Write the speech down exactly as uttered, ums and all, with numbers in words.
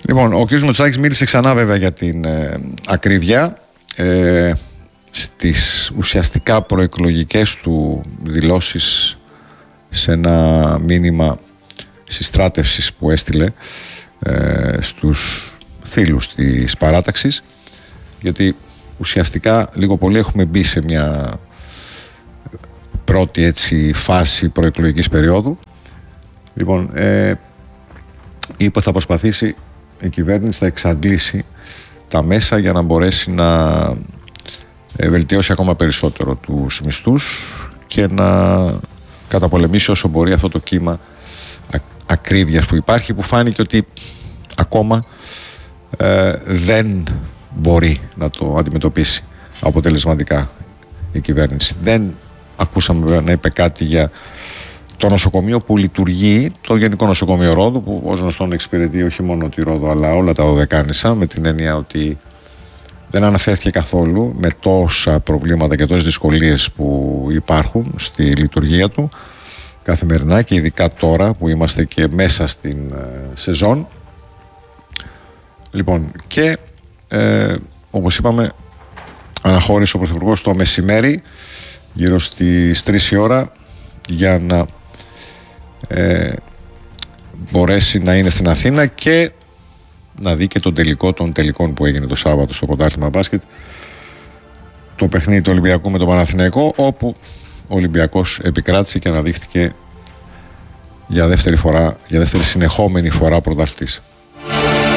Λοιπόν, ο κ. Μητσοτάκης μίλησε ξανά βέβαια για την ε, ακρίβεια ε, στις ουσιαστικά προεκλογικές του δηλώσεις σε ένα μήνυμα συστράτευσης που έστειλε ε, στους φίλους της παράταξης, γιατί ουσιαστικά λίγο πολύ έχουμε μπει σε μια πρώτη έτσι φάση προεκλογικής περίοδου. Λοιπόν, ε, είπε θα προσπαθήσει η κυβέρνηση, θα εξαντλήσει τα μέσα για να μπορέσει να ε, βελτιώσει ακόμα περισσότερο τους μισθούς και να καταπολεμήσει όσο μπορεί αυτό το κύμα α, ακρίβειας που υπάρχει, που φάνηκε ότι ακόμα ε, δεν μπορεί να το αντιμετωπίσει αποτελεσματικά η κυβέρνηση. Δεν ακούσαμε να είπε κάτι για το νοσοκομείο που λειτουργεί, το Γενικό Νοσοκομείο Ρόδου, που ως γνωστόν εξυπηρετεί όχι μόνο τη Ρόδο αλλά όλα τα Δωδεκάνησα, με την έννοια ότι δεν αναφέρθηκε καθόλου με τόσα προβλήματα και τόσες δυσκολίες που υπάρχουν στη λειτουργία του καθημερινά, και ειδικά τώρα που είμαστε και μέσα στην ε, σεζόν. Λοιπόν, και ε, όπως είπαμε, αναχώρησε ο Πρωθυπουργός το μεσημέρι γύρω στις τρεις η ώρα για να ε, μπορέσει να είναι στην Αθήνα και να δει και τον τελικό των τελικών που έγινε το Σάββατο στο πρωτάθλημα μπάσκετ, το παιχνίδι του Ολυμπιακού με τον Παναθηναϊκό, όπου ο Ολυμπιακός επικράτησε και αναδείχθηκε για δεύτερη φορά, για δεύτερη συνεχόμενη φορά πρωταθλητής.